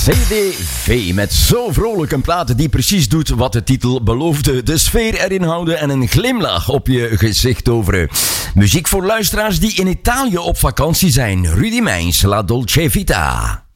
CDV met zo vrolijk een plaat die precies doet wat de titel beloofde. De sfeer erin houden en een glimlach op je gezicht toveren. Muziek voor luisteraars die in Italië op vakantie zijn. Rudy Meijns, La Dolce Vita.